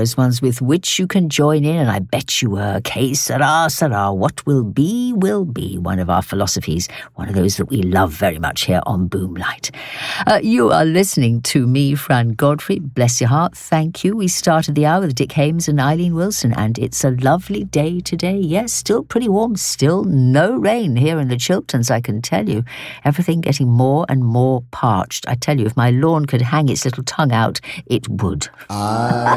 those ones with which you can join in, and I bet you were. Que sera, sera. What will be, one of our philosophies, one of those that we love very much here on Boomlight. You are listening to me, Fran Godfrey. Bless your heart. Thank you. We started the hour with Dick Hames and Eileen Wilson, and it's a lovely day today. Yes, still pretty warm, still no rain here in the Chilterns, I can tell you. Everything getting more and more parched. I tell you, if my lawn could hang its little tongue out, it would.